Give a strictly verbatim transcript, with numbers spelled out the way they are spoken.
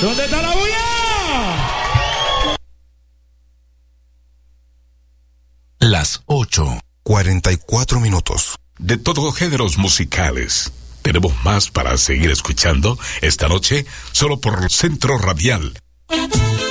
¿Dónde está la bulla? Las ocho, cuarenta y cuatro minutos. De todos géneros musicales. Tenemos más para seguir escuchando esta noche, solo por Centro Radial.